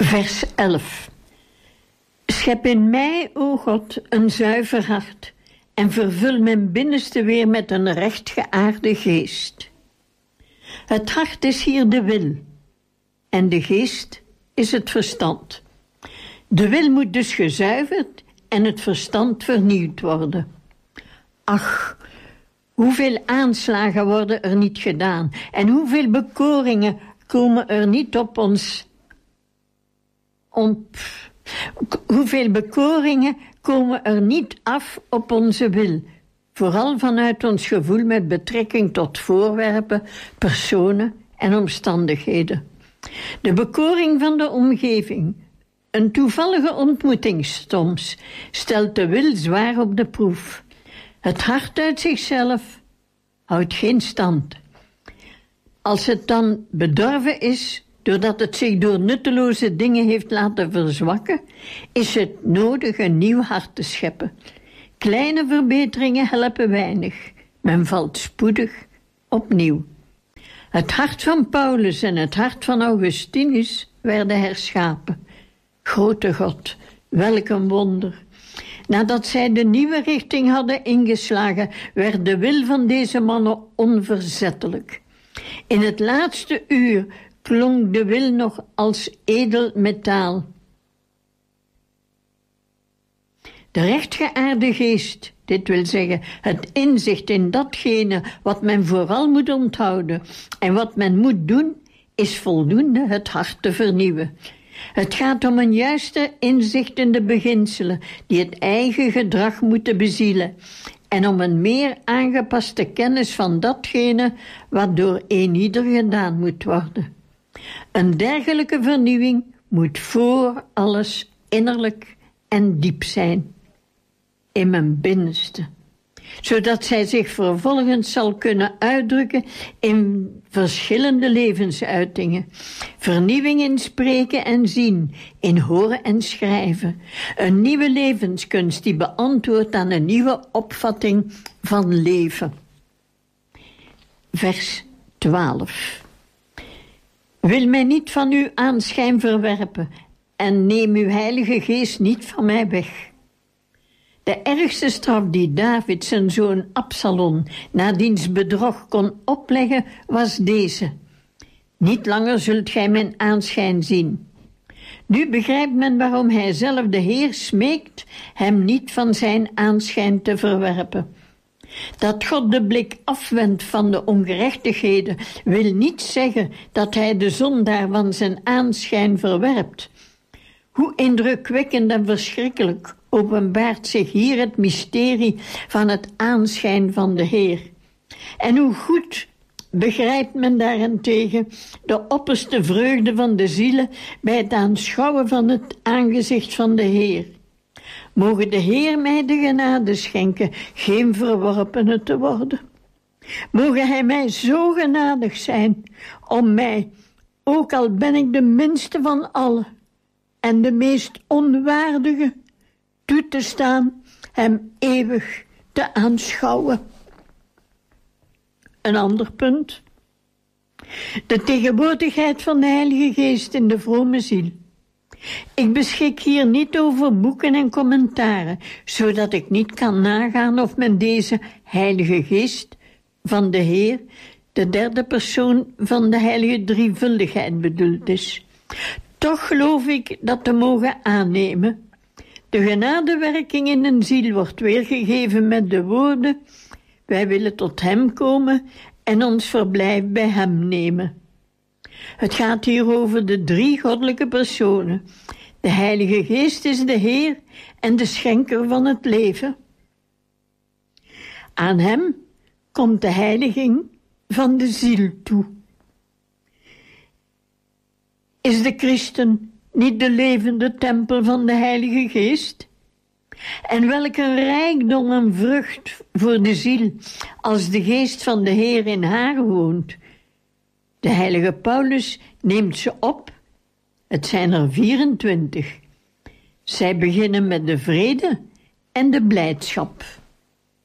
Vers 11. Schep in mij, o God, een zuiver hart en vervul mijn binnenste weer met een rechtgeaarde geest. Het hart is hier de wil en de geest is het verstand. De wil moet dus gezuiverd en het verstand vernieuwd worden. Ach, hoeveel aanslagen worden er niet gedaan en hoeveel bekoringen komen er niet op ons. Hoeveel bekoringen komen er niet af op onze wil, vooral vanuit ons gevoel met betrekking tot voorwerpen, personen en omstandigheden. De bekoring van de omgeving, een toevallige ontmoeting soms, stelt de wil zwaar op de proef. Het hart uit zichzelf houdt geen stand. Als het dan bedorven is, doordat het zich door nutteloze dingen heeft laten verzwakken, is het nodig een nieuw hart te scheppen. Kleine verbeteringen helpen weinig. Men valt spoedig opnieuw. Het hart van Paulus en het hart van Augustinus werden herschapen. Grote God, welk een wonder. Nadat zij de nieuwe richting hadden ingeslagen, werd de wil van deze mannen onverzettelijk. In het laatste uur klonk de wil nog als edel metaal. De rechtgeaarde geest, dit wil zeggen het inzicht in datgene wat men vooral moet onthouden en wat men moet doen, is voldoende het hart te vernieuwen. Het gaat om een juiste inzicht in de beginselen die het eigen gedrag moeten bezielen en om een meer aangepaste kennis van datgene wat door eenieder gedaan moet worden. Een dergelijke vernieuwing moet voor alles innerlijk en diep zijn, in mijn binnenste, zodat zij zich vervolgens zal kunnen uitdrukken in verschillende levensuitingen. Vernieuwing in spreken en zien, in horen en schrijven. Een nieuwe levenskunst die beantwoordt aan een nieuwe opvatting van leven. Vers 12. Wil mij niet van uw aanschijn verwerpen en neem uw heilige geest niet van mij weg. De ergste straf die David zijn zoon Absalom na diens bedrog kon opleggen was deze: niet langer zult gij mijn aanschijn zien. Nu begrijpt men waarom hij zelf de Heer smeekt hem niet van zijn aanschijn te verwerpen. Dat God de blik afwendt van de ongerechtigheden wil niet zeggen dat hij de zondaar van zijn aanschijn verwerpt. Hoe indrukwekkend en verschrikkelijk openbaart zich hier het mysterie van het aanschijn van de Heer. En hoe goed begrijpt men daarentegen de opperste vreugde van de zielen bij het aanschouwen van het aangezicht van de Heer. Mogen de Heer mij de genade schenken geen verworpene te worden. Mogen Hij mij zo genadig zijn om mij, ook al ben ik de minste van allen en de meest onwaardige, toe te staan Hem eeuwig te aanschouwen. Een ander punt. De tegenwoordigheid van de Heilige Geest in de vrome ziel. Ik beschik hier niet over boeken en commentaren, zodat ik niet kan nagaan of men deze Heilige Geest van de Heer, de derde persoon van de heilige drievuldigheid bedoeld is. Toch geloof ik dat te mogen aannemen. De genadewerking in een ziel wordt weergegeven met de woorden: wij willen tot Hem komen en ons verblijf bij Hem nemen. Het gaat hier over de drie goddelijke personen. De Heilige Geest is de Heer en de schenker van het leven. Aan Hem komt de heiliging van de ziel toe. Is de christen niet de levende tempel van de Heilige Geest? En welk een rijkdom en vrucht voor de ziel als de geest van de Heer in haar woont. De heilige Paulus neemt ze op. Het zijn er 24. Zij beginnen met de vrede en de blijdschap.